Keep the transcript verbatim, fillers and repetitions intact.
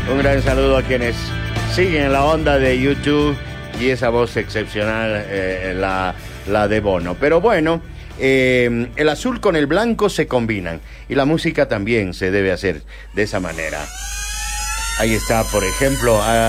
Un gran saludo a quienes siguen la onda de YouTube y esa voz excepcional, eh, la, la de Bono. Pero bueno, eh, el azul con el blanco se combinan y la música también se debe hacer de esa manera. Ahí está, por ejemplo...